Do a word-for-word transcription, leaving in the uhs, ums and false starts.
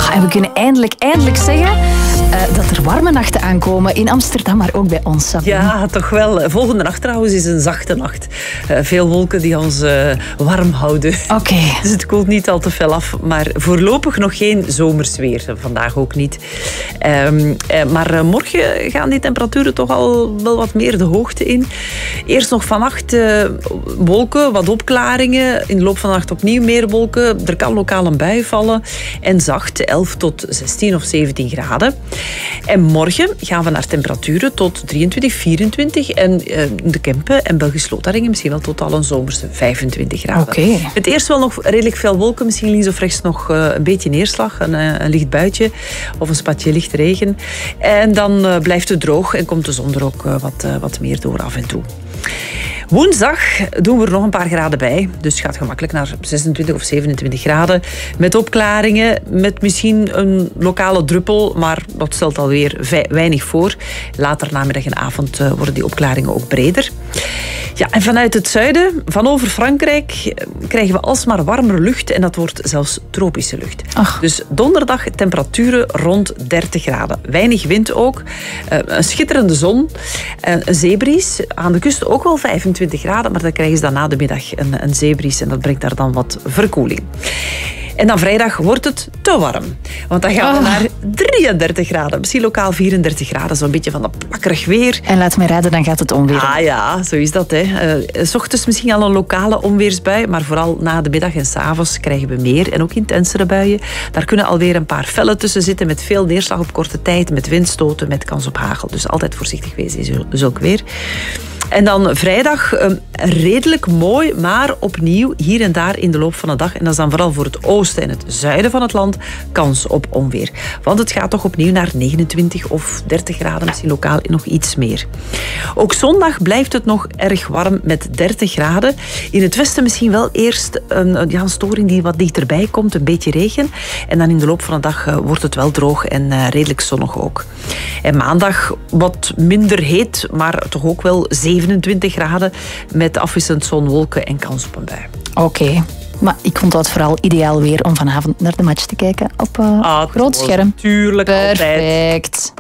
Ah, en we kunnen eindelijk, eindelijk zeggen uh, dat er warme nachten aankomen in Amsterdam, maar ook bij ons. Sabine. Ja, toch wel. Volgende nacht trouwens is een zachte nacht. Uh, veel wolken die ons uh, warm houden. Oké. Okay. Dus het koelt niet al te fel af, maar voorlopig nog geen zomersweer. Vandaag ook niet. Um, uh, maar uh, morgen gaan die temperaturen toch al wel wat meer de hoogte in. Eerst nog vannacht uh, wolken, wat opklaringen. In de loop van de nacht opnieuw meer wolken. Er kan lokaal een bui vallen. En zacht, elf tot zestien of zeventien graden. En morgen gaan we naar temperaturen tot drieëntwintig, vierentwintig. En uh, de Kempen en Belgisch-Lotharingen misschien wel tot al een zomerse vijfentwintig graden. Okay. Het eerst wel nog redelijk veel wolken. Misschien links of rechts nog uh, een beetje neerslag. Een, uh, een licht buitje of een spatje lichte regen. En dan uh, blijft het droog en komt de zon er ook uh, wat, uh, wat meer door af en toe. Woensdag doen we er nog een paar graden bij. Dus het gaat gemakkelijk naar zesentwintig of zevenentwintig graden. Met opklaringen, met misschien een lokale druppel. Maar dat stelt alweer weinig voor. Later namiddag en avond worden die opklaringen ook breder. Ja, en vanuit het zuiden, van over Frankrijk, krijgen we alsmaar warmere lucht. En dat wordt zelfs tropische lucht. Ach. Dus donderdag temperaturen rond dertig graden. Weinig wind ook. Een schitterende zon. Een zeebries. Aan de kust ook wel vijfentwintig graden. Maar dan krijgen ze dan na de middag een, een zeebries. En dat brengt daar dan wat verkoeling. En dan vrijdag wordt het te warm. Want dan gaan we oh. naar drieëndertig graden. Misschien lokaal vierendertig graden. Zo'n beetje van dat plakkerig weer. En laat me raden, dan gaat het onweer. Ah ja, zo is dat. Hè. Uh, 's ochtends misschien al een lokale onweersbui. Maar vooral na de middag en 's avonds krijgen we meer. En ook intensere buien. Daar kunnen alweer een paar vellen tussen zitten. Met veel neerslag op korte tijd. Met windstoten, met kans op hagel. Dus altijd voorzichtig wezen in zulk weer. En dan vrijdag um, redelijk mooi, maar opnieuw hier en daar in de loop van de dag. En dat is dan vooral voor het oosten en het zuiden van het land kans op onweer. Want het gaat toch opnieuw naar negenentwintig of dertig graden, misschien lokaal nog iets meer. Ook zondag blijft het nog erg warm met dertig graden. In het westen misschien wel eerst een, ja, een storing die wat dichterbij komt, een beetje regen. En dan in de loop van de dag uh, wordt het wel droog en uh, redelijk zonnig ook. En maandag wat minder heet, maar toch ook wel zevenentwintig graden met afwisselend zon, wolken en kans op een bui. Oké. Okay. Maar ik vond dat vooral ideaal weer om vanavond naar de match te kijken op uh, ah, groot scherm. Tuurlijk, Perfect. altijd.